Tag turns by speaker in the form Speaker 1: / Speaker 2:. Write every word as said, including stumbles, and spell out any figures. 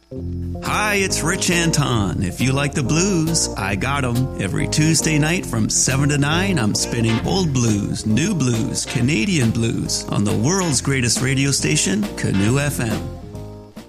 Speaker 1: Hi, it's Rich Anton. If you like the blues, I got 'em. Every Tuesday night from seven to nine, I'm spinning old blues, new blues, Canadian blues on the world's greatest radio station, Canoe F M.